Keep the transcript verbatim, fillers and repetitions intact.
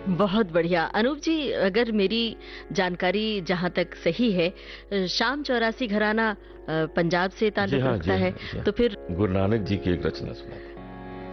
बहुत बढ़िया। अनूप जी, अगर मेरी जानकारी जहाँ तक सही है, शाम चौरासी घराना अ, पंजाब से जी ताल्लुक हाँ, रखता जी है, हाँ, जी हाँ। तो फिर गुरु नानक जी की एक रचना सुनाता